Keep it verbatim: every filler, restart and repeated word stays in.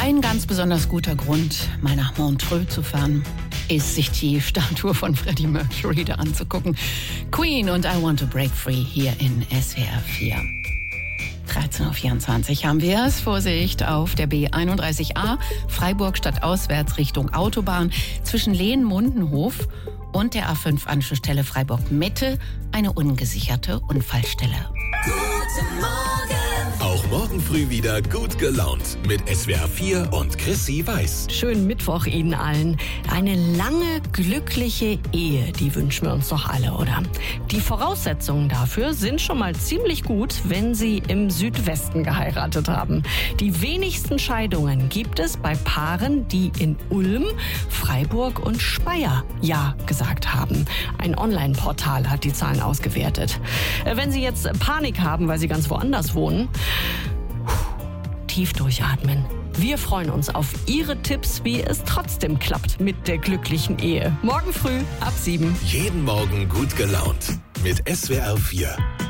Ein ganz besonders guter Grund, mal nach Montreux zu fahren, ist, sich die Statue von Freddie Mercury da anzugucken. Queen und I Want to Break Free hier in S W R vier. dreizehn Uhr vierundzwanzig haben wir es. Vorsicht auf der B einunddreißig A, Freiburg stadtauswärts Richtung Autobahn. Zwischen Lehn-Mundenhof und der A fünf Anschlussstelle Freiburg-Mitte eine ungesicherte Unfallstelle. Guten Morgen! Auch morgen früh wieder gut gelaunt mit S W R vier und Chrissy Weiß. Schönen Mittwoch Ihnen allen. Eine lange, glückliche Ehe, die wünschen wir uns doch alle, oder? Die Voraussetzungen dafür sind schon mal ziemlich gut, wenn Sie im Südwesten geheiratet haben. Die wenigsten Scheidungen gibt es bei Paaren, die in Ulm, Freiburg und Speyer Ja gesagt haben. Ein Online-Portal hat die Zahlen ausgewertet. Wenn Sie jetzt Panik haben, weil Sie ganz woanders wohnen, tief durchatmen. Wir freuen uns auf Ihre Tipps, wie es trotzdem klappt mit der glücklichen Ehe. Morgen früh ab sieben. Jeden Morgen gut gelaunt mit S W R vier.